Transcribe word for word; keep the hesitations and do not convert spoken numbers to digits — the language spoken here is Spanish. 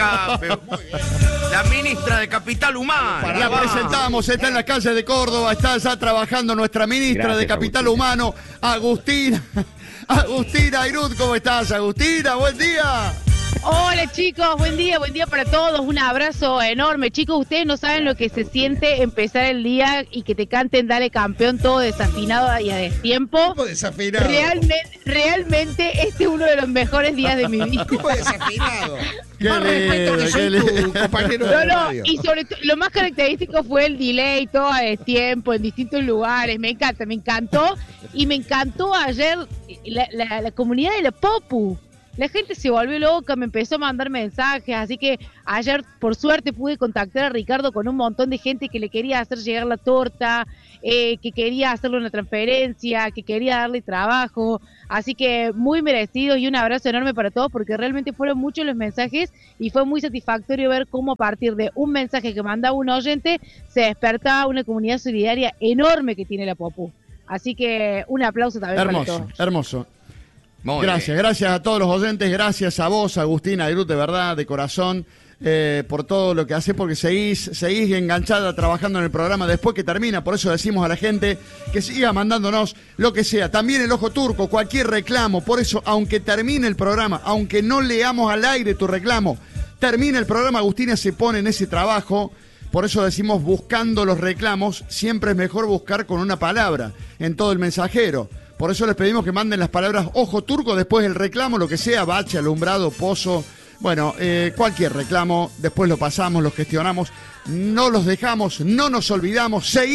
Escape. La ministra de Capital Humano. La presentamos, está en la calle de Córdoba, está ya trabajando nuestra ministra Gracias, de Capital Agustina. Humano, Agustina. Agustina Airut, ¿cómo estás, Agustina? Buen día. Hola chicos, buen día, buen día para todos, un abrazo enorme. Chicos, ustedes no saben lo que se siente empezar el día y que te canten Dale Campeón todo desafinado y a destiempo. ¿Cómo desafinado? Realmente, realmente este es uno de los mejores días de mi vida. ¿Cómo desafinado? Qué Más respeto que soy tu compañero de No, no, radio. y sobre todo, lo más característico fue el delay, todo a destiempo, en distintos lugares. Me encanta, me encantó. Y me encantó ayer la, la, la comunidad de la Popu. La gente se volvió loca, me empezó a mandar mensajes, así que ayer, por suerte, pude contactar a Ricardo con un montón de gente que le quería hacer llegar la torta, eh, que quería hacerle una transferencia, que quería darle trabajo, así que muy merecido y un abrazo enorme para todos, porque realmente fueron muchos los mensajes y fue muy satisfactorio ver cómo a partir de un mensaje que mandaba un oyente, se despertaba una comunidad solidaria enorme que tiene la Popu. Así que un aplauso también hermoso, para todos. Hermoso, hermoso. Muy gracias, bien. gracias a todos los oyentes, gracias a vos, Agustina Airut, de verdad, de corazón, eh, por todo lo que haces, porque seguís, seguís enganchada trabajando en el programa después que termina, por eso decimos a la gente que siga mandándonos lo que sea, también el Ojo Turco, cualquier reclamo, por eso, aunque termine el programa, aunque no leamos al aire tu reclamo, termina el programa, Agustina se pone en ese trabajo. Por eso decimos, buscando los reclamos, siempre es mejor buscar con una palabra en todo el mensajero. Por eso les pedimos que manden las palabras Ojo Turco, después el reclamo, lo que sea, bache, alumbrado, pozo, bueno, eh, cualquier reclamo, después lo pasamos, lo gestionamos, no los dejamos, no nos olvidamos, seguimos.